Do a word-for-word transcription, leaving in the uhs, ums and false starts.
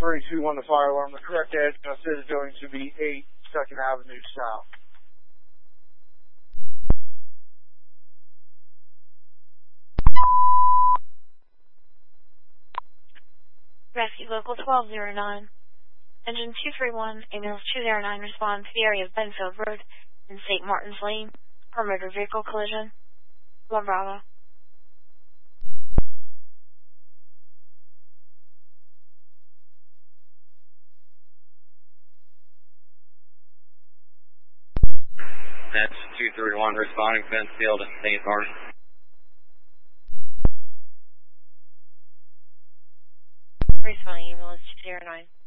three two one, the fire alarm. The correct address is going to be eight second Avenue South. Rescue Local twelve oh nine. Engine two three one, ambulance two oh nine, respond to the area of Benfield Road in Saint Martin's Lane for motor vehicle collision. one Bravo. That's two three one responding Benfield and Saint Martin. Responding ambulance two oh nine.